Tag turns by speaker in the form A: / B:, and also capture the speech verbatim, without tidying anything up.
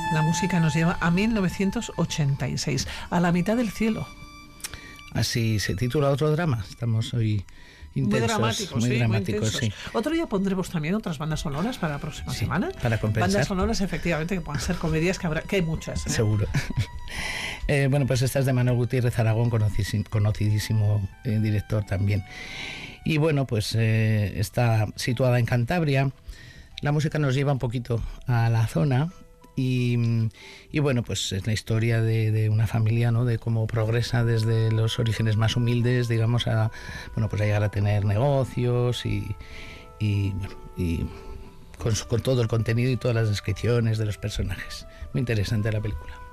A: La música nos lleva a mil novecientos ochenta y seis, a la mitad del cielo.
B: Así se titula otro drama. Estamos hoy intensos,
A: muy dramáticos,
B: muy
A: sí,
B: dramáticos,
A: muy
B: sí.
A: Otro día pondremos también otras bandas sonoras para la próxima
B: sí,
A: semana.
B: Para compensar.
A: Bandas sonoras, efectivamente, que puedan ser comedias, que habrá, que hay muchas, ¿eh?
B: Seguro. eh, bueno, pues esta es de Manuel Gutiérrez Aragón, conocidísimo, conocidísimo eh, director también. Y bueno, pues eh, está situada en Cantabria. La música nos lleva un poquito a la zona. Y, y bueno, pues es la historia de, de una familia, ¿no? De cómo progresa desde los orígenes más humildes, digamos, a, bueno, pues a llegar a tener negocios y, y, bueno, y con, con todo el contenido y todas las descripciones de los personajes. Muy interesante la película.